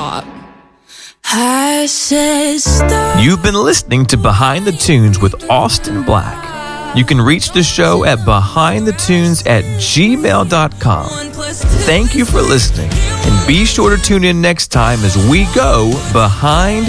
stop. I said stop. You've been listening to Behind the Tunes with Austin Black. You can reach the show at behindthetunes@gmail.com. Thank you for listening, and be sure to tune in next time as we go behind